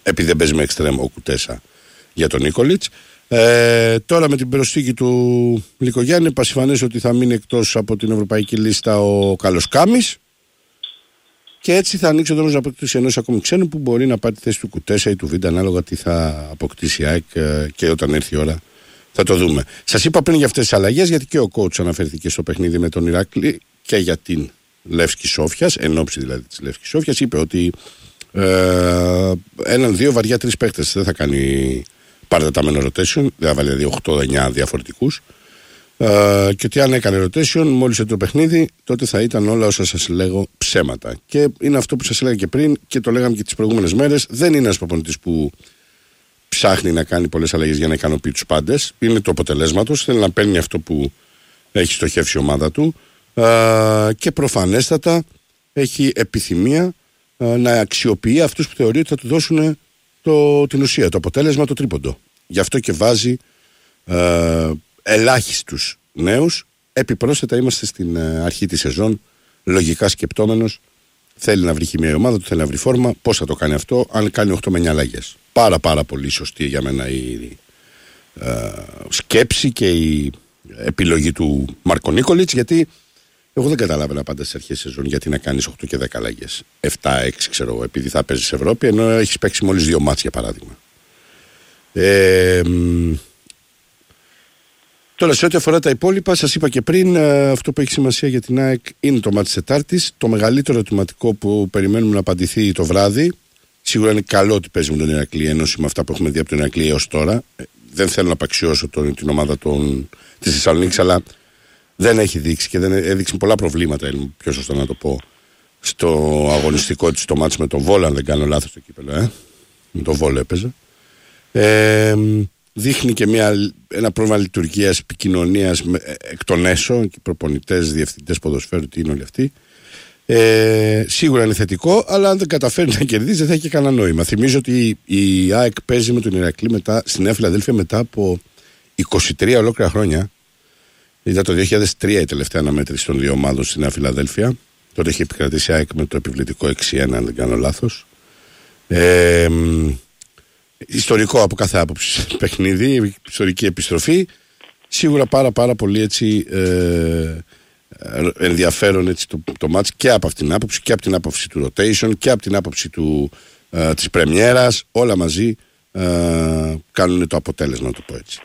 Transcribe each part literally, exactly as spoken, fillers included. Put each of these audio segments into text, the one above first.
επειδή δεν παίζει με εξτρέμ ο Κουτέσα για τον Νίκολιτς. Ε, τώρα με την προσθήκη του Λικογιάννη, πασιφανές ότι θα μείνει εκτός από την ευρωπαϊκή λίστα ο Καλοσκάμης. Και έτσι θα ανοίξει ο δρόμος να αποκτήσει ενός ακόμη ξένου που μπορεί να πάρει τη θέση του Κουτέσα ή του Βίντα, ανάλογα τι θα αποκτήσει η ΑΕΚ, και όταν έρθει η ώρα θα το δούμε. Σας είπα πριν για αυτές τις αλλαγές, γιατί και ο coach αναφέρθηκε στο παιχνίδι με τον Ηράκλη και για την Λεύσκη Σόφιας, εν ώψη δηλαδή της Λεύσκης Σόφιας. Είπε ότι ε, έναν, δύο, βαριά τρεις παίκτες δεν θα κάνει παρατεταμένο rotation, δεν θα βάλει δηλαδή οκτώ εννιά διαφορετικούς. Uh, και ότι αν έκανε rotation μόλις το παιχνίδι, τότε θα ήταν όλα όσα σας λέγω ψέματα. Και είναι αυτό που σας έλεγα και πριν και το λέγαμε και τις προηγούμενες μέρες. Δεν είναι ένας προπονητής που ψάχνει να κάνει πολλές αλλαγές για να ικανοποιεί τους πάντες. Είναι το αποτελέσματος. Θέλει να παίρνει αυτό που έχει στοχεύσει η ομάδα του. Uh, και προφανέστατα έχει επιθυμία uh, να αξιοποιεί αυτούς που θεωρεί ότι θα του δώσουν το, την ουσία, το αποτέλεσμα, το τρίποντο. Γι' αυτό και βάζει uh, ελάχιστους νέους. Επιπρόσθετα είμαστε στην αρχή της σεζόν, λογικά σκεπτόμενος, θέλει να βρει χημία η ομάδα του, θέλει να βρει φόρμα. Πώς θα το κάνει αυτό, αν κάνει οκτώ με εννιά αλλαγές? Πάρα πάρα πολύ σωστή για μένα η ε, σκέψη και η επιλογή του Μάρκο Νίκολιτς, γιατί εγώ δεν καταλάβαινα πάντα στις αρχές της σεζόν γιατί να κάνεις οκτώ και δέκα αλλαγές, επτά έξι ξέρω εγώ, επειδή θα παίζεις Ευρώπη, ενώ έχεις παίξει μόλις δύο μάτς για παράδειγμα. Ε, Τώρα, σε ό,τι αφορά τα υπόλοιπα, σας είπα και πριν, αυτό που έχει σημασία για την ΑΕΚ είναι το μάτι της Τετάρτης. Το μεγαλύτερο ερωτηματικό που περιμένουμε να απαντηθεί το βράδυ. Σίγουρα είναι καλό ότι παίζει με τον Ηρακλή, ένωση με αυτά που έχουμε δει από τον Ηρακλή έως τώρα. Δεν θέλω να απαξιώσω τον, την ομάδα των, της Θεσσαλονίκης, αλλά δεν έχει δείξει και δεν έδειξε πολλά προβλήματα, είναι πιο σωστό να το πω, στο αγωνιστικό της το μάτς με τον Βόλο, αν δεν κάνω λάθος το κύπελο. Ε? Με τον Βόλο έπαιζε. Ε, Δείχνει και μια, ένα πρόβλημα λειτουργίας, επικοινωνίας εκ των έσω, και προπονητές, διευθυντές ποδοσφαίρου, τι είναι όλοι αυτοί. Ε, σίγουρα είναι θετικό, αλλά αν δεν καταφέρει να κερδίσει, δεν θα έχει κανένα νόημα. Θυμίζω ότι η ΑΕΚ παίζει με τον Ηρακλή μετά, στη Νέα Φιλαδέλφια μετά από είκοσι τρία ολόκληρα χρόνια. Ήταν το δύο χιλιάδες τρία η τελευταία αναμέτρηση των δύο ομάδων στη Νέα Φιλαδέλφια. Τότε είχε επικρατήσει η ΑΕΚ με το επιβλητικό έξι ένα, αν δεν κάνω λάθος. Ε, Ιστορικό από κάθε άποψη παιχνίδι, ιστορική επιστροφή. Σίγουρα πάρα πάρα πολύ έτσι, ε, ενδιαφέρον έτσι, το, το μάτς και από αυτήν την άποψη και από την άποψη του rotation και από την άποψη του, ε, της πρεμιέρας. Όλα μαζί ε, κάνουν το αποτέλεσμα, να το πω έτσι.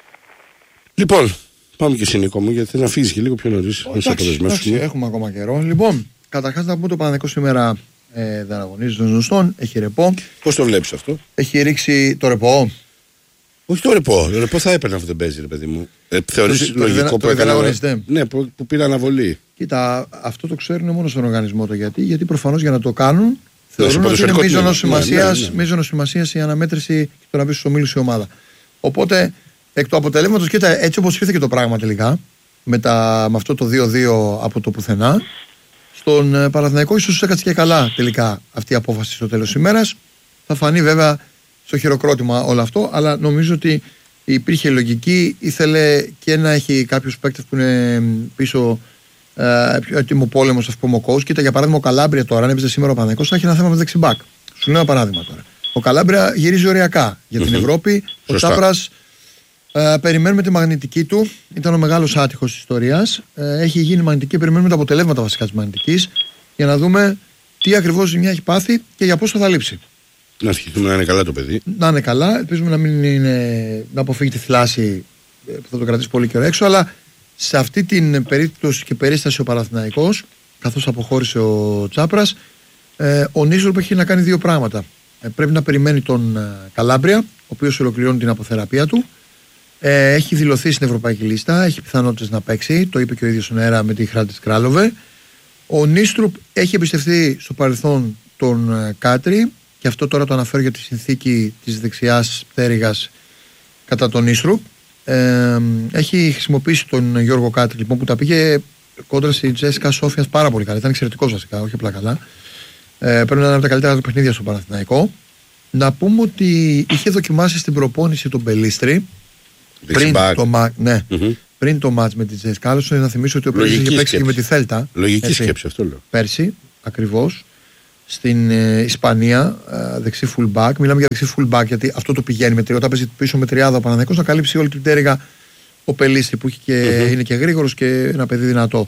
Λοιπόν, πάμε και εσύ, Νίκο μου, γιατί θες να φύγεις και λίγο πιο νωρίς. Εντάξει, έχουμε ακόμα καιρό. Λοιπόν, καταρχάς να πούμε το Παναθηναϊκό σήμερα Ε, δεν αγωνίζει των γνωστών, έχει ρεπό. Πώς το βλέπεις αυτό? Έχει ρίξει το ρεπό. Όχι το ρεπό, το ρεπό θα έπαιρνε αυτό δεν παίζει, ρε παιδί μου. Ε, θεωρείς το, λογικό το, που το έκανε? Ναι, που, που πήρε αναβολή. Κοίτα, αυτό το ξέρουν μόνο στον οργανισμό το γιατί. Γιατί προφανώς για να το κάνουν θεωρούν ότι είναι μείζωνος σημασίας ναι, ναι, ναι. η αναμέτρηση και το να μπει στους ομίλους η ομάδα. Οπότε εκ του αποτελέσματος, κοίτα, έτσι όπως ήρθε και το πράγμα τελικά, με, τα, με αυτό το δύο δύο από το πουθενά. Στον Παναθηναϊκό ίσως έκατσε και καλά τελικά αυτή η απόφαση στο τέλος της ημέρας. Θα φανεί βέβαια στο χειροκρότημα όλο αυτό, αλλά νομίζω ότι υπήρχε λογική. Ήθελε και να έχει κάποιους παίκτες που είναι πίσω ε, πιο έτοιμο πόλεμος, ας πούμε, ο coach. Κοίτα, για παράδειγμα, ο Καλάμπρια τώρα, αν έπαιζε σήμερα ο Παναθηναϊκός, θα έχει ένα θέμα με δεξιμπάκ. Σου λέω ένα παράδειγμα τώρα. Ο Καλάμπρια γυρίζει οριακά για την mm-hmm. Ευρώπη. Ο Τσάπρας ε, περιμένουμε τη μαγνητική του. Ήταν ο μεγάλος άτυχος της ιστορίας. Ε, έχει γίνει μαγνητική. Περιμένουμε τα αποτελέσματα βασικά της μαγνητικής για να δούμε τι ακριβώς ζημιά έχει πάθει και για πόσο θα λείψει. Να ευχηθούμε να είναι καλά το παιδί. Να είναι καλά. Ελπίζουμε να, μην είναι, να αποφύγει τη θλάση που θα το κρατήσει πολύ καιρό έξω. Αλλά σε αυτή την περίπτωση και περίσταση ο Παναθηναϊκός, καθώς αποχώρησε ο Τσάπρας, ε, ο Νίσορπ έχει να κάνει δύο πράγματα. Ε, πρέπει να περιμένει τον ε, Καλάμπρια, ο οποίος ολοκληρώνει την αποθεραπεία του. Ε, έχει δηλωθεί στην ευρωπαϊκή λίστα, έχει πιθανότητες να παίξει, το είπε και ο ίδιος στον αέρα με τη Χράτης Κράλοβε. Ο Νίστρουπ έχει εμπιστευτεί στο παρελθόν τον ε, Κάτρι, και αυτό τώρα το αναφέρω για τη συνθήκη της δεξιάς πτέρυγας κατά τον Νίστρουπ. Ε, έχει χρησιμοποιήσει τον Γιώργο Κάτρι, λοιπόν, που τα πήγε κόντρα στη Τζέσικα Σόφιας πάρα πολύ καλά. Ήταν εξαιρετικός βασικά, όχι απλά καλά. Ε, πρέπει να είναι από τα καλύτερα του παιχνίδια στο Παναθηναϊκό. Να πούμε ότι είχε δοκιμάσει στην προπόνηση τον Μπελίστρη πριν το, μα... ναι, mm-hmm. πριν το μάτς με τη Τζέσικα. Άλλωστε, να θυμίσω ότι ο Μπελίστρη είχε παίξει και με τη Θέλτα. Λογική έτσι, σκέψη, αυτό λέω. Πέρσι, ακριβώς. στην ε, Ισπανία, ε, δεξί fullback. Μιλάμε για δεξί fullback γιατί αυτό το πηγαίνει με τριάδα. Όταν παίζει πίσω με τριάδα ο Παναθηναϊκός να καλύψει όλη την πτέρυγα ο Πελίστη που έχει και, mm-hmm. είναι και γρήγορος και ένα παιδί δυνατό.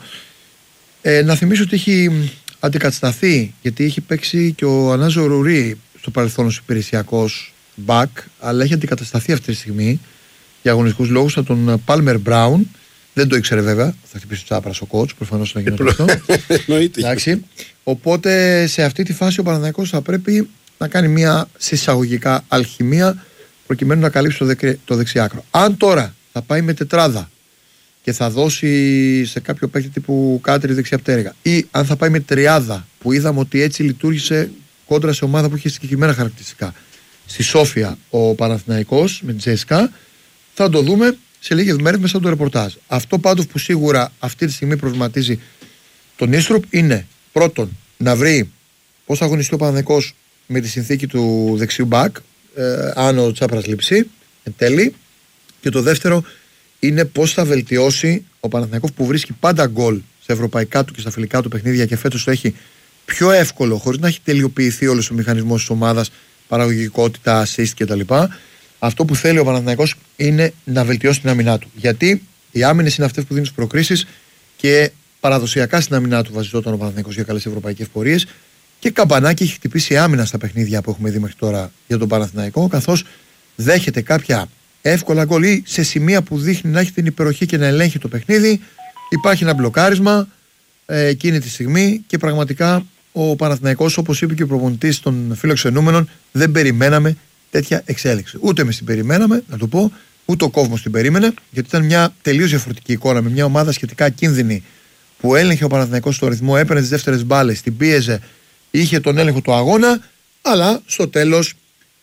Ε, να θυμίσω ότι έχει αντικατασταθεί γιατί έχει παίξει και ο Ανάζο Ρουρί στο παρελθόν ως υπηρεσιακός back, αλλά έχει αντικατασταθεί αυτή τη στιγμή για αγωνιστικούς λόγους από τον Πάλμερ Μπράουν. Δεν το ήξερε βέβαια. Θα χτυπήσει ο Τσάπρας ο coach, προφανώς να γίνει αυτό. Εντάξει. Οπότε σε αυτή τη φάση ο Παναθηναϊκός θα πρέπει να κάνει μια συσσαγωγικά αλχημία προκειμένου να καλύψει το, δεκ... το δεξιάκρο. Αν τώρα θα πάει με τετράδα και θα δώσει σε κάποιο παίκτη τύπου Κάτρι δεξιά πτέρυγα, ή αν θα πάει με τριάδα που είδαμε ότι έτσι λειτουργήσε κόντρα σε ομάδα που είχε συγκεκριμένα χαρακτηριστικά στη Σόφια ο Παναθηναϊκός με Τζέσκα, θα το δούμε σε λίγες μέρες μέσα από το ρεπορτάζ. Αυτό πάντως που σίγουρα αυτή τη στιγμή προβληματίζει τον Ίστρουπ είναι πρώτον να βρει πώς θα αγωνιστεί ο Παναθηναϊκός με τη συνθήκη του δεξιού μπακ, ε, αν ο Τσάπρας λείψει εν τέλει, και το δεύτερο είναι πώς θα βελτιώσει ο Παναθηναϊκός που βρίσκει πάντα γκολ στα ευρωπαϊκά του και στα φιλικά του παιχνίδια και φέτος το έχει πιο εύκολο χωρίς να έχει τελειοποιηθεί όλος ο μηχανισμός της ομάδας, παραγωγικότητα, assist κτλ. Αυτό που θέλει ο Παναθηναϊκός είναι να βελτιώσει την άμυνά του. Γιατί οι άμυνες είναι αυτές που δίνουν τις προκρίσεις και παραδοσιακά στην άμυνά του βασιζόταν ο Παναθηναϊκός για καλές ευρωπαϊκές πορείες και καμπανάκι έχει χτυπήσει άμυνα στα παιχνίδια που έχουμε δει μέχρι τώρα για τον Παναθηναϊκό, καθώς δέχεται κάποια εύκολα γκολ ή σε σημεία που δείχνει να έχει την υπεροχή και να ελέγχει το παιχνίδι. Υπάρχει ένα μπλοκάρισμα ε, εκείνη τη στιγμή και πραγματικά ο Παναθηναϊκός, όπως είπε και ο προπονητής των φιλοξενούμενων, δεν περιμέναμε τέτοια εξέλιξη. Ούτε εμείς την περιμέναμε, να το πω, ούτε ο κόσμος την περίμενε, γιατί ήταν μια τελείως διαφορετική εικόνα με μια ομάδα σχετικά κίνδυνη που έλεγχε ο Παναθηναϊκός στο ρυθμό, έπαιρνε τις δεύτερες μπάλες, την πίεζε, είχε τον έλεγχο του αγώνα, αλλά στο τέλος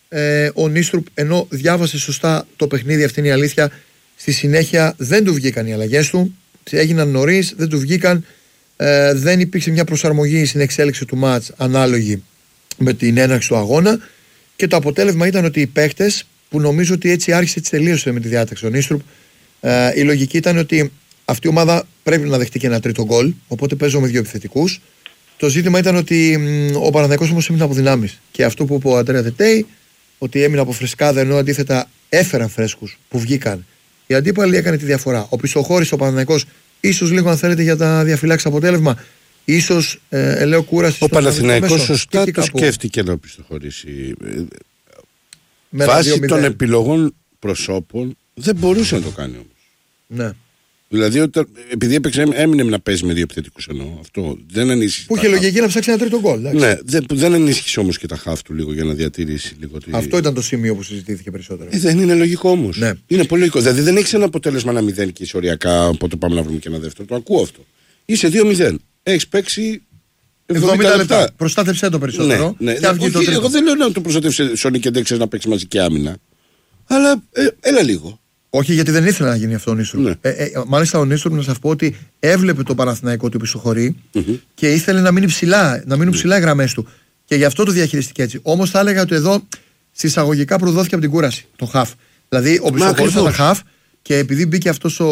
ε, ο Νίστρουπ, ενώ διάβασε σωστά το παιχνίδι, αυτή είναι η αλήθεια, στη συνέχεια δεν του βγήκαν οι αλλαγές του, έγιναν νωρίς, δεν του βγήκαν, ε, δεν υπήρξε μια προσαρμογή στην εξέλιξη του μάτς ανάλογη με την έναρξη του αγώνα. Και το αποτέλεσμα ήταν ότι οι παίχτες, που νομίζω ότι έτσι άρχισε, έτσι τελείωσε με τη διάταξη ο Νίστρουπ, ε, η λογική ήταν ότι αυτή η ομάδα πρέπει να δεχτεί και ένα τρίτο γκολ, οπότε παίζω με δύο επιθετικούς. Το ζήτημα ήταν ότι μ, ο Παναθηναϊκός όμως έμεινε από δυνάμεις. Και αυτό που είπε ο Αντρέα Τετέι, ότι έμεινε από φρεσκάδα, ενώ αντίθετα έφεραν φρέσκους που βγήκαν. Η αντίπαλη έκανε τη διαφορά. Ο πισωχώρησε ο Παναθηναϊκός, ίσως λίγο αν θέλετε για τα διαφυλάξει αποτέλεσμα. Ίσως ε, ελέω κούραση. Ο Παναθηναϊκός σωστά το σκέφτηκε να πιστοχωρήσει. Βάσει των επιλογών προσώπων δεν μπορούσε να το κάνει όμως. Ναι. Δηλαδή, όταν, επειδή έπαιξε, έμεινε να παίζει με δύο επιθετικούς εννοώ. Αυτό δεν ενίσχυσε. Που είχε λογική να ψάξει ένα τρίτο γκολ. Ναι, δεν, δεν ενίσχυσε όμως και τα χαφ του λίγο για να διατηρήσει λίγο. Τη... Αυτό ήταν το σημείο που συζητήθηκε περισσότερο. Ε, δεν είναι λογικό όμως. Ναι. Είναι πολύ λογικό. Δηλαδή δεν έχει ένα αποτέλεσμα ένα μηδέν και ισοριακά. Οπότε πάμε να βρούμε και ένα δεύτερο. Το ακούω αυτό. Είσαι δύο μηδέν. Έχει παίξει εβδομήντα λεπτά. Προστάτευσέ το περισσότερο. Ναι, ναι. Όχι, το εγώ δεν λέω να το προστατεύσει Σόνι και δεν ξέρει να παίξει μαζική άμυνα. Αλλά ε, έλα λίγο. Όχι, γιατί δεν ήθελε να γίνει αυτό ο Νίστρουπ. Ναι. Ε, ε, μάλιστα ο Νίστρουπ, να σας πω ότι έβλεπε το Παναθηναϊκό του πισωχωρεί mm-hmm. και ήθελε να μείνει ψηλά, να μείνουν ψηλά οι γραμμές του. Και γι' αυτό το διαχειριστήκε έτσι. Όμως θα έλεγα ότι εδώ συσσαγωγικά προδόθηκε από την κούραση το χαφ. Δηλαδή ο πισωχωρής ήταν χαφ και επειδή μπήκε αυτός ο,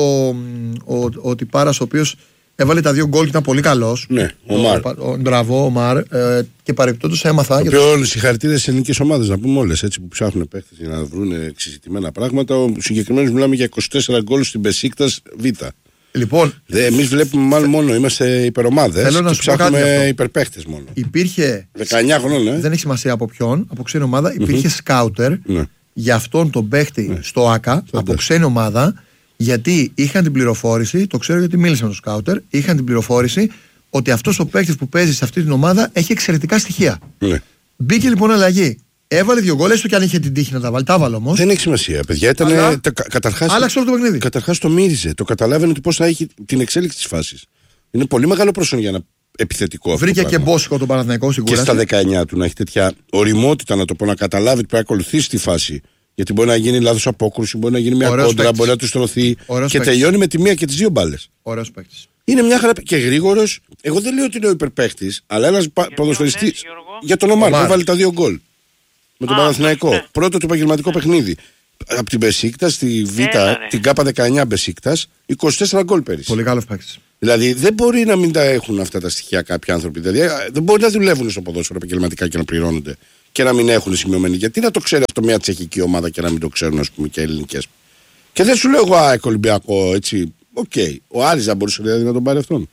ο, ο, ο τυπάρας ο οποίος έβαλε τα δύο γκολ και ήταν πολύ καλός. Ναι, ο Μαρ. Μπράβο, ο Μαρ. Ε, και παρεπτόντως έμαθα. Και όλε οι χαρακτήρες της ελληνικής ομάδας, να πούμε όλες έτσι που ψάχνουν παίχτες για να βρουν εξεζητημένα πράγματα. Ο συγκεκριμένος μιλάμε για είκοσι τέσσερα γκολ στην Μπεσίκτας Β. Λοιπόν. Εμείς βλέπουμε μάλλον μόνο, είμαστε υπερομάδες. Θέλω να και σου ψάχνουμε υπερπαίχτες μόνο. Υπήρχε. δεκαεννιά χρόνων, ε. Δεν έχει σημασία από ποιον, από ξένη ομάδα. Υπήρχε mm-hmm. σκάουτερ ναι. για αυτόν τον παίχτη ναι. στο ΆΚΑ από ξένη ομάδα. Γιατί είχαν την πληροφόρηση, το ξέρω γιατί μίλησα με τον σκάουτερ, είχαν την πληροφόρηση ότι αυτός ο παίκτης που παίζει σε αυτή την ομάδα έχει εξαιρετικά στοιχεία. Ναι. Μπήκε λοιπόν αλλαγή. Έβαλε δύο γκολ, έστω και αν είχε την τύχη να τα βάλει. Τα βάλε όμως. Δεν έχει σημασία, παιδιά. Ήταν, αλλά... κα, καταρχάς, άλλαξε όλο το παιχνίδι. Καταρχάς το μύριζε. Το καταλάβαινε ότι πώς θα έχει την εξέλιξη της φάσης. Είναι πολύ μεγάλο πρόσωπο για ένα επιθετικό αυτό. Βρήκε και μπόσικο τον Παναθηναϊκό στην κούραση. Και στα δεκαεννιά του να έχει τέτοια οριμότητα, να το πω, να καταλάβει ότι πρέπει να ακολουθήσει τη φάση. Γιατί μπορεί να γίνει λάθος απόκρουση, μπορεί να γίνει μια ωραίος κόντρα, παίκτης. Μπορεί να του στρωθεί. Ωραίος και παίκτης. Τελειώνει με τη μία και τις δύο μπάλες. Ωραίος παίκτης. Είναι μια χαρά και γρήγορος. Εγώ δεν λέω ότι είναι ο υπερπαίχτης, αλλά ένας ποδοσφαιριστής. Για τον Ομάρ που βάλει τα δύο γκολ. Με τον Παναθηναϊκό. Ναι. Πρώτο του επαγγελματικό παιχνίδι. από την Μπεσίκτας, στη Β, Έλα, ναι. την Κάπα δεκαεννιά Μπεσίκτας, είκοσι τέσσερα γκολ πέρυσι. Πολύ καλό παίκτης. Δηλαδή δεν μπορεί να μην τα έχουν αυτά τα στοιχεία κάποιοι άνθρωποι. Δηλαδή δεν μπορεί να δουλεύουν στο ποδόσφαιρο επαγγελματικά και να πληρώνονται και να μην έχουν σημειωμένη. Γιατί να το ξέρει αυτό μια τσεχική ομάδα και να μην το ξέρουν, ας πούμε, και ελληνικές. Και δεν σου λέω εγώ ΑΕΚ Ολυμπιακό, έτσι. Οκ. Okay. Ο Άρης θα μπορούσε δηλαδή να τον πάρει αυτόν.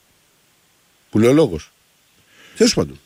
Που λέει ο λόγος. Τέλος πάντων.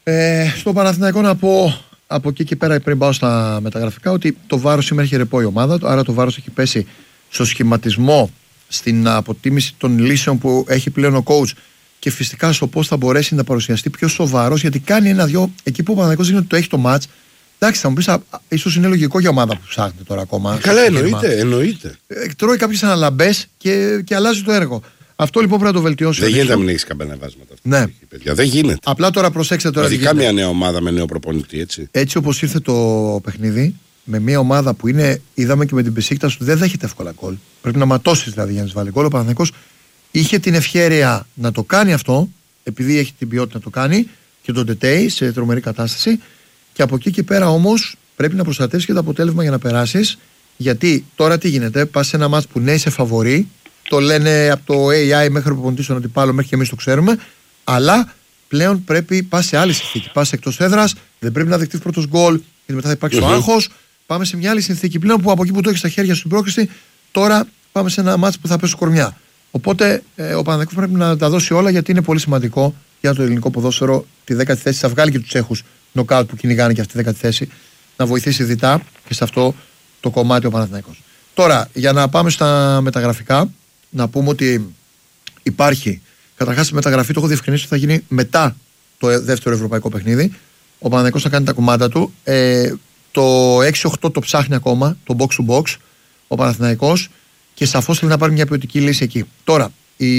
Ε, στο Παναθηναϊκό να πω από εκεί και πέρα, πριν πάω στα μεταγραφικά, ότι το βάρος σήμερα έχει ρεπό η ομάδα. Άρα το βάρος έχει πέσει στο σχηματισμό, στην αποτίμηση των λύσεων που έχει πλέον ο coach και φυσικά στο πώς θα μπορέσει να παρουσιαστεί πιο σοβαρός, γιατί κάνει ένα-δυο εκεί που ο Παναθηναϊκός δείχνει ότι το έχει το μάτς. Εντάξει, θα μου πεις, ίσως είναι λογικό για ομάδα που ψάχνει τώρα ακόμα. Καλά, εννοείται. εννοείται. Ε, τρώει κάποιες αναλαμπές και, και αλλάζει το έργο. Αυτό λοιπόν πρέπει να το βελτιώσει. Δεν γίνεται να μην έχει καμπανεβάσματα. Ναι. Παιδιά. Δεν γίνεται. Απλά τώρα προσέξτε τώρα. Ειδικά μια νέα ομάδα με νέο προπονητή, έτσι. Έτσι όπως ήρθε το παιχνίδι, με μια ομάδα που είναι, είδαμε και με την Μπεσίκτας, σου δεν δέχεται εύκολα γκολ. Πρέπει να ματώσεις δηλαδή για να βάλει γκολ. Ο Παναθηναϊκός είχε την ευχέρεια να το κάνει αυτό, επειδή έχει την ποιότητα να το κάνει και τον Τετέι σε τρομερή κατάσταση. Και από εκεί και πέρα όμως πρέπει να προστατεύεις και το αποτέλεσμα για να περάσεις. Γιατί τώρα τι γίνεται, πας σε ένα μάτς που ναι είσαι φαβορί, το λένε από το έι άι μέχρι ο προπονητής στον αντιπάλο, μέχρι και εμείς το ξέρουμε, αλλά πλέον πρέπει πας σε άλλη συνθήκη. Πας εκτός έδρας, δεν πρέπει να δεχτείς πρώτος γκολ, γιατί μετά θα υπάρξει mm-hmm. το άγχος. Πάμε σε μια άλλη συνθήκη πλέον που από εκεί που το έχεις στα χέρια σου στην πρόκριση, τώρα πάμε σε ένα μάτς που θα πέσει κορμιά. Οπότε ε, ο Παναθηναϊκός πρέπει να τα δώσει όλα, γιατί είναι πολύ σημαντικό για το ελληνικό ποδόσφαιρο τη δέκατη θέση. Θα βγάλει και τους Τσέχους νοκάουτ που κυνηγάνε και αυτή τη δέκατη θέση, να βοηθήσει διτά και σε αυτό το κομμάτι ο Παναθηναϊκός. Τώρα, για να πάμε στα μεταγραφικά, να πούμε ότι υπάρχει. Καταρχάς, η μεταγραφή το έχω διευκρινίσει ότι θα γίνει μετά το δεύτερο ευρωπαϊκό παιχνίδι. Ο Παναθηναϊκός θα κάνει τα κομμάτια του. Ε, το έξι οκτώ το ψάχνει ακόμα, το box to box, ο Παναθηναϊκός, και σαφώς θέλει να πάρει μια ποιοτική λύση εκεί. Τώρα, η,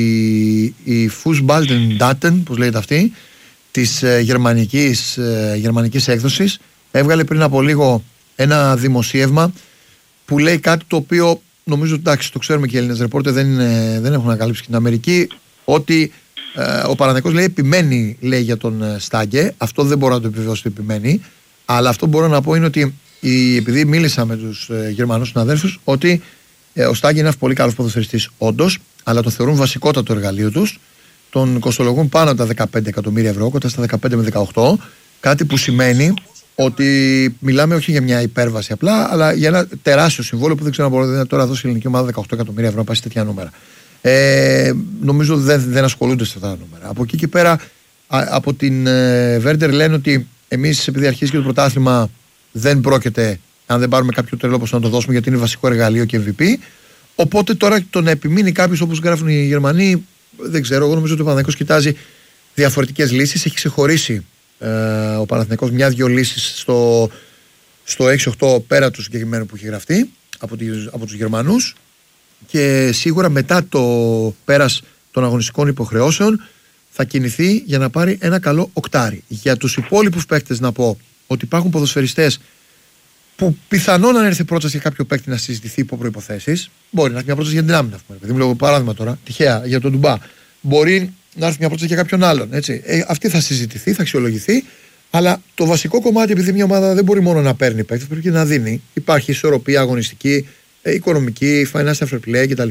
η Fußball-Daten, πώς λέγεται αυτή, της ε, γερμανικής, ε, γερμανικής έκδοσης, έβγαλε πριν από λίγο ένα δημοσίευμα που λέει κάτι το οποίο νομίζω, εντάξει, το ξέρουμε και οι Έλληνες ρεπόρτερ δεν, δεν έχουν ανακαλύψει στην Αμερική, ότι ε, ο Παναθηναϊκός λέει επιμένει, λέει, για τον ε, Στάγκε. Αυτό δεν μπορώ να το επιβεβαιώσω ότι επιμένει, αλλά αυτό μπορώ να πω είναι ότι η, επειδή μίλησα με τους ε, Γερμανούς συναδέλφους, ότι ε, ο Στάγκε είναι ένας πολύ καλός ποδοσφαιριστής όντως, αλλά το θεωρούν βασικότατο εργαλείο τους. Τον κοστολογούν πάνω από τα δεκαπέντε εκατομμύρια ευρώ, κοντά στα δεκαπέντε με δεκαοκτώ, κάτι που σημαίνει ότι μιλάμε όχι για μια υπέρβαση απλά, αλλά για ένα τεράστιο συμβόλαιο που δεν ξέρω αν μπορεί να τώρα δώσει η ελληνική ομάδα δεκαοκτώ εκατομμύρια ευρώ να πάει σε τέτοια νούμερα. Ε, νομίζω δεν, δεν ασχολούνται σε αυτά τα νούμερα. Από εκεί και πέρα, α, από την Βέρντερ λένε ότι εμείς, επειδή αρχίζει και το πρωτάθλημα, δεν πρόκειται, αν δεν πάρουμε κάποιο τρελό ποσό, να το δώσουμε, γιατί είναι βασικό εργαλείο και εμ βι πι. Οπότε τώρα το να επιμείνει κάποιο, όπως γράφουν οι Γερμανοί, δεν ξέρω. Εγώ νομίζω ότι ο Παναθηναϊκός κοιτάζει διαφορετικές λύσεις. Έχει ξεχωρίσει ε, ο Παναθηναϊκός μια-δυο λύσεις στο, στο έξι οκτώ πέρα του συγκεκριμένου που έχει γραφτεί από, τις, από τους Γερμανούς, και σίγουρα μετά το πέρας των αγωνιστικών υποχρεώσεων θα κινηθεί για να πάρει ένα καλό οκτάρι. Για τους υπόλοιπους παίκτες να πω ότι υπάρχουν ποδοσφαιριστές που πιθανόν να έρθει πρόταση για κάποιο παίκτη να συζητηθεί υπό προϋποθέσεις. Μπορεί να έρθει μια πρόταση για την άμυνα, δηλαδή, μιλάω παράδειγμα τώρα, τυχαία για τον Ντουμπά. Μπορεί να έρθει μια πρόταση για κάποιον άλλον. Έτσι. Ε, αυτή θα συζητηθεί, θα αξιολογηθεί. Αλλά το βασικό κομμάτι, επειδή μια ομάδα δεν μπορεί μόνο να παίρνει παίκτες, πρέπει και να δίνει. Υπάρχει ισορροπία αγωνιστική, ε, οικονομική, financial fair play κτλ.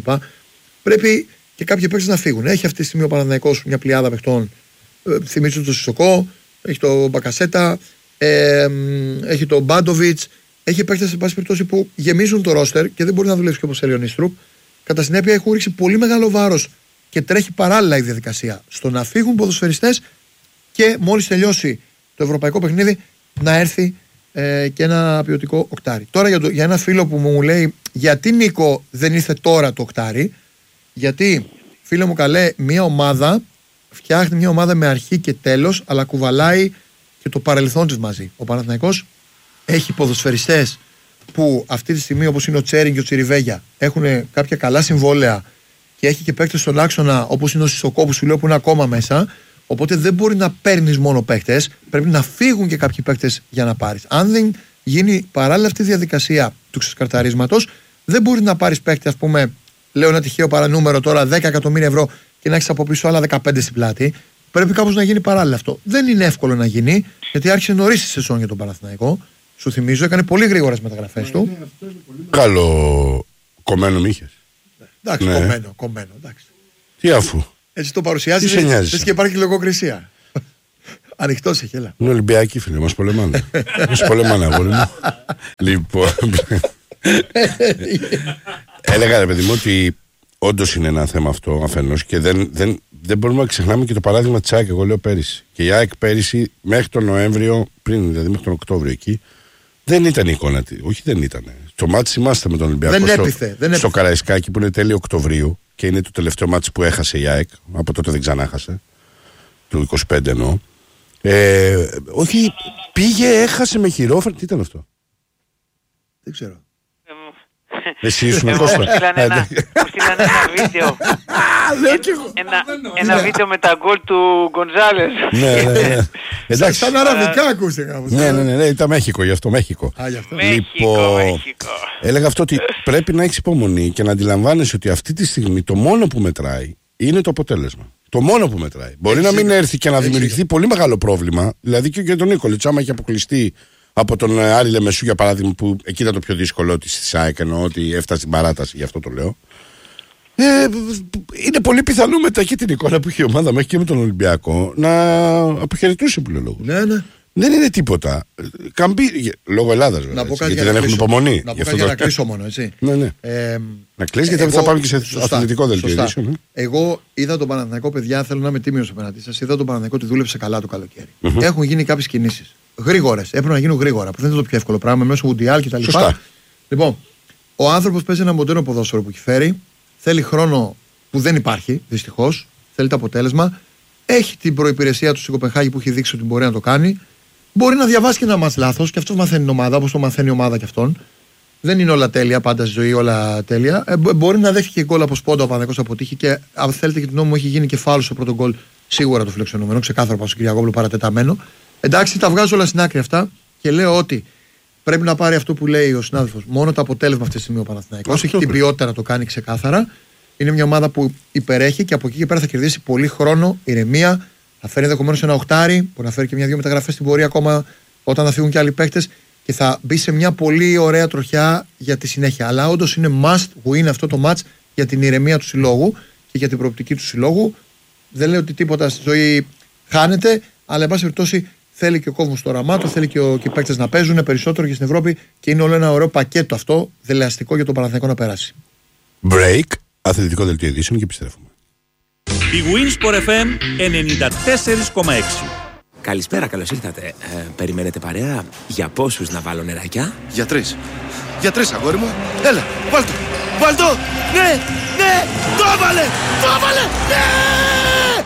Πρέπει και κάποιοι παίκτες να φύγουν. Έχει αυτή τη στιγμή ο Παναθηναϊκός μια πλειάδα παιχτών. Ε, θυμίζω τον Σισοκό, έχει τον Μπακασέτα, ε, έχει τον Μπάντοβιτς. Έχει παίκτες, σε πάση περιπτώσει, που γεμίζουν το ρόστερ και δεν μπορεί να δουλέψει και όπως θέλει ο Νίστρουπ. Κατά συνέπεια, έχουν ρίξει πολύ μεγάλο βάρος και τρέχει παράλληλα η διαδικασία στο να φύγουν ποδοσφαιριστές και μόλις τελειώσει το ευρωπαϊκό παιχνίδι να έρθει ε, και ένα ποιοτικό οκτάρι. Τώρα για, το, για ένα φίλο που μου λέει, γιατί Νίκο δεν ήρθε τώρα το οκτάρι, γιατί φίλε μου καλέ, μια ομάδα φτιάχνει μια ομάδα με αρχή και τέλος, αλλά κουβαλάει και το παρελθόν της μαζί. Ο Παναθηναϊκός έχει ποδοσφαιριστές που αυτή τη στιγμή, όπως είναι ο Τσέριν και ο Τσιριβέγια, έχουν κάποια καλά συμβόλαια, και έχει και παίκτες στον άξονα όπως είναι ο Σισοκό που σου λέω που είναι ακόμα μέσα. Οπότε δεν μπορεί να παίρνεις μόνο παίκτες, πρέπει να φύγουν και κάποιοι παίκτες για να πάρεις. Αν δεν γίνει παράλληλα αυτή η διαδικασία του ξεσκαρταρίσματος, δεν μπορεί να πάρεις παίκτη, ας πούμε, λέω ένα τυχαίο παρανούμερο τώρα, δέκα εκατομμύρια ευρώ και να έχεις από πίσω άλλα δεκαπέντε στην πλάτη. Πρέπει κάπως να γίνει παράλληλα αυτό. Δεν είναι εύκολο να γίνει, γιατί άρχισε νωρίς η σεζόν για τον Παναθηναϊκό. Σου θυμίζω, έκανε πολύ γρήγορες μεταγραφές του. Καλό κομμένο μύχες. Εντάξει, ναι. κομμένο, κομμένο. Εντάξει. Τι αφού. Έτσι το παρουσιάζει. Τι σε νοιάζει. Δεν και υπάρχει λογοκρισία. Ανοιχτός έχει, έλα. Είναι Ολυμπιακοί φίλοι, μας πολεμάνε. Μας πολεμάνε, αγόρι μου. Λοιπόν. Έλεγα, ρε παιδί μου, ότι όντως είναι ένα θέμα αυτό αφενός και δεν, δεν, δεν μπορούμε να ξεχνάμε και το παράδειγμα της ΑΕΚ. Εγώ λέω πέρυσι. Και η ΑΕΚ πέρυσι μέχρι τον Νοέμβριο, πριν δηλαδή μέχρι τον Οκτώβριο εκεί, δεν ήταν η εικόνα της. Όχι, δεν ήταν. Το μάτι θυμάστε με τον Ολυμπιακό. Δεν στο, έπιθε, δεν στο Καραϊσκάκι που είναι τέλειο Οκτωβρίου και είναι το τελευταίο μάτι που έχασε η ΑΕΚ. Από τότε δεν ξανά χάσε. Του είκοσι πέντε εννοώ. Ε, όχι, πήγε, έχασε με χειρόφρενο. Τι ήταν αυτό? Δεν ξέρω. Εσύ ήσουν Μου Κώστα. στείλαν ένα βίντεο. Ένα, ένα βίντεο με τα γκολ του Γκονζάλες. Ναι, ναι, ναι. Εντάξει. Σαν αραβικά ακούστε κάπως. Ναι, ναι, ναι, ναι, ήταν Μέχικο, γι' αυτό Μέχικο. Α, γι' αυτό. Μέχικο, Μέχικο. Έλεγα αυτό ότι πρέπει να έχεις υπομονή και να αντιλαμβάνεσαι ότι αυτή τη στιγμή το μόνο που μετράει είναι το αποτέλεσμα. Το μόνο που μετράει. Μπορεί να μην έρθει και να δημιουργηθεί πολύ μεγάλο πρόβλημα. Δηλαδή και για τον Νίκολιτς, άμα έχει αποκλειστεί από τον Άρη Λεμεσού για παράδειγμα, που εκεί ήταν το πιο δύσκολο της της ΑΕΚ, εννοώ ότι έφτασε στην παράταση, γι' αυτό το λέω. Ε, είναι πολύ πιθανό μετά και την εικόνα που είχε η ομάδα μέχρι και με τον Ολυμπιακό να αποχαιρετούσε που λέω λόγο. Ναι, ναι. Δεν είναι τίποτα. Καμπή, λόγω Ελλάδας βέβαια. Έτσι, γιατί δεν έχουν υπομονή. Να πω κάτι για να κλείσω μόνο, έτσι. Ναι, ναι. Ε, να κλείσει γιατί θα πάμε και σε σωστά, αθλητικό δελτίο ειδήσεων. Ναι. Εγώ είδα τον Παναθηναϊκό, παιδιά, θέλω να είμαι τίμιος απέναντί σας. Είδα τον Παναθηναϊκό ότι δούλεψε καλά το καλοκαίρι. Mm-hmm. Έχουν γίνει κάποιες κινήσεις. Γρήγορες. Έπρεπε να γίνουν γρήγορα. Που δεν είναι το πιο εύκολο πράγμα μέσω Μουντιάλ κτλ. Λοιπόν, ο άνθρωπος παίζει ένα μοντέρνο ποδόσφαιρο που έχει φέρει. Θέλει χρόνο που δεν υπάρχει, δυστυχώς. Θέλει το αποτέλεσμα. Έχει την προϋπηρεσία του στην Κοπενχάγη που έχει δείξει ότι μπορεί να το κάνει. Μπορεί να διαβάσει και ένα μάτς λάθος και αυτό μαθαίνει η ομάδα, όπως το μαθαίνει η ομάδα κι αυτόν. Δεν είναι όλα τέλεια, πάντα στη ζωή όλα τέλεια. Ε, μπορεί να δέχει και γκολ από σπόντα ο Παναθηναϊκός αποτύχει και αν θέλετε και την νόμο έχει γίνει και φάουλ στο πρώτο γκολ σίγουρα το φιλοξενούμενο. Ξεκάθαρο πάω στον Κυριακόπουλο παρατεταμένο. Εντάξει, τα βγάζω όλα στην άκρη αυτά και λέω ότι πρέπει να πάρει αυτό που λέει ο συνάδελφος. Μόνο το αποτέλεσμα αυτή τη στιγμή ο Παναθηναϊκός. Έχει την ποιότητα να το κάνει ξεκάθαρα. Είναι μια ομάδα που υπερέχει και από εκεί και πέρα θα κερδίσει πολύ χρόνο, ηρεμία. Θα φέρει ενδεχομένως ένα οχτάρι, που να φέρει και μια-δύο μεταγραφές στην πορεία ακόμα όταν θα φύγουν και άλλοι παίκτες και θα μπει σε μια πολύ ωραία τροχιά για τη συνέχεια. Αλλά όντως είναι must win αυτό το match για την ηρεμία του συλλόγου και για την προοπτική του συλλόγου. Δεν λέω ότι τίποτα στη ζωή χάνεται, αλλά εν πάση περιπτώσει θέλει και ο κόσμος στο οραμά του, θέλει και, ο, και οι παίκτες να παίζουν περισσότερο και στην Ευρώπη και είναι όλο ένα ωραίο πακέτο αυτό, δελεαστικό για τον Παναθηναϊκό να περάσει. Break, αθλητικό δελτίο ειδήσεων και επιστρέφουμε. Η Winsport εφ εμ ενενήντα τέσσερα κόμμα έξι. Καλησπέρα, καλώς ήρθατε. Ε, περιμένετε παρέα για πόσους να βάλω νεράκια? Για τρεις. Για τρεις, αγόρι μου. Έλα, βάλ' το. Βάλ' το. Ναι, ναι, το έβαλε, το έβαλε, ναι!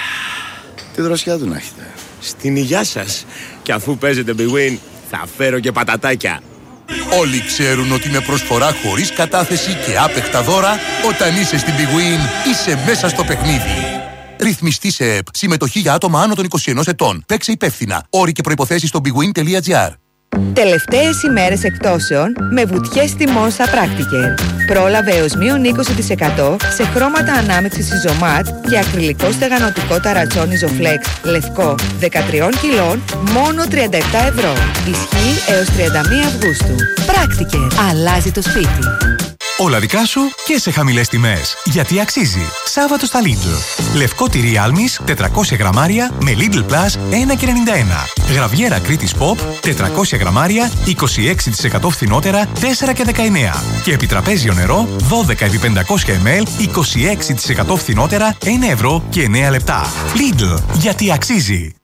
Τι δροσιά του να έχετε. Στην υγειά σας. Και αφού παίζετε Big Win, θα φέρω και πατατάκια. Όλοι ξέρουν ότι με προσφορά χωρίς κατάθεση και άπεχτα δώρα, όταν είσαι στην Big Win, είσαι μέσα στο παιχνίδι. Ρυθμιστή σε ΕΠ. Συμμετοχή για άτομα άνω των είκοσι ενός ετών. Παίξε υπεύθυνα. Όροι και προϋποθέσεις στο bigwin τελεία gr. Τελευταίες ημέρες εκπτώσεων με βουτιές τιμών στα Πράκτικερ. Πρόλαβε έως μείον είκοσι τοις εκατό σε χρώματα ανάμειξης Ιζωμάτ και ακριλικό στεγανοτικό ταρατσόν Ιζοφλέξ λευκό δεκατρία κιλών μόνο τριάντα επτά ευρώ. Ισχύει έως τριάντα μία Αυγούστου. Πράκτικερ. Αλλάζει το σπίτι. Όλα δικά σου και σε χαμηλές τιμές. Γιατί αξίζει. Σάββατο στα Lidl. Λευκό τυρί άλμης τετρακόσια γραμμάρια με Lidl Plus ένα και ενενήντα ένα. Γραβιέρα Κρήτης Pop τετρακόσια γραμμάρια είκοσι έξι τοις εκατό φθηνότερα τέσσερα και δεκαεννέα. Και επιτραπέζιο νερό δώδεκα επί πεντακόσια μιλιλίτρα είκοσι έξι τοις εκατό φθηνότερα ένα ευρώ και εννέα λεπτά. Lidl. Γιατί αξίζει.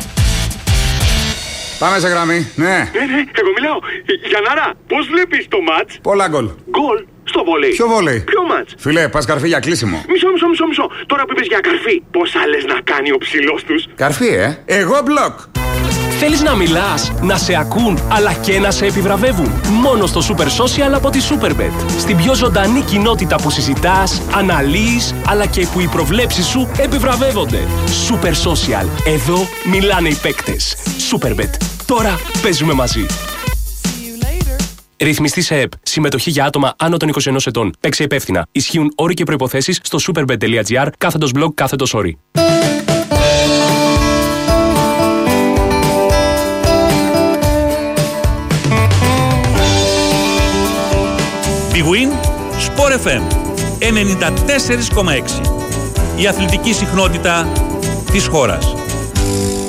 Πάμε σε γραμμή, ναι. Ναι, ναι, εγώ μιλάω. Γιαννάρα, πώς βλέπεις το μάτς? Πολλά γκολ. Γκολ στο βόλεϊ. Ποιο βόλεϊ? Ποιο μάτς? Φίλε, πας καρφί για κλείσιμο. Μισό, μισό, μισό, μισό. Τώρα που είπες για καρφί, πόσα λες να κάνει ο ψηλός τους? Καρφί, ε. Εγώ μπλοκ. Θέλεις να μιλάς, να σε ακούν, αλλά και να σε επιβραβεύουν? Μόνο στο Super Social από τη Superbet. Στην πιο ζωντανή κοινότητα που συζητάς, αναλύεις, αλλά και που οι προβλέψεις σου επιβραβεύονται. Super Social. Εδώ μιλάνε οι παίκτες. Superbet. Τώρα παίζουμε μαζί. Ρυθμιστή σε ΕΠ. Συμμετοχή για άτομα άνω των είκοσι ενός ετών. Παίξε υπεύθυνα. Ισχύουν όροι και προϋποθέσεις στο superbet τελεία gr κάθετος blog κάθετος όροι. Big Win Sport εφ εμ ενενήντα τέσσερα κόμμα έξι. Η αθλητική συχνότητα της χώρας.